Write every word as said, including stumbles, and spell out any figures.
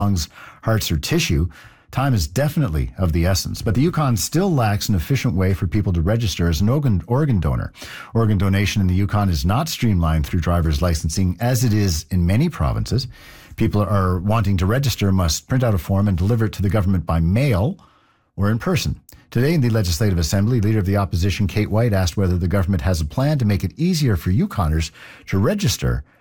lungs, hearts, or tissue, time is definitely of the essence. But the Yukon still lacks an efficient way for people to register as an organ, organ donor. Organ donation in the Yukon is not streamlined through driver's licensing as it is in many provinces. People are wanting to register must print out a form and deliver it to the government by mail or in person. Today in the Legislative Assembly, Leader of the Opposition Kate White asked whether the government has a plan to make it easier for Yukoners to register